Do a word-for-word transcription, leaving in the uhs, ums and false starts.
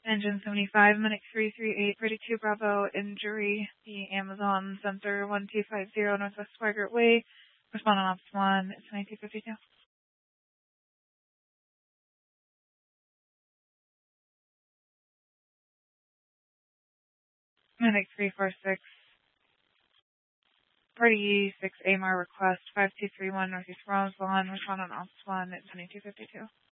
Engine seventy-five, Medic three three eight, thirty-two Bravo, injury, the Amazon Center one two five zero, Northwest Swigert Way. Respond on Ops one, it's ninety fifty-two. Medic three four six, Party six A M R request five two three one, Northeast Roselawn. Respond on Ops one, it's ninety fifty-two.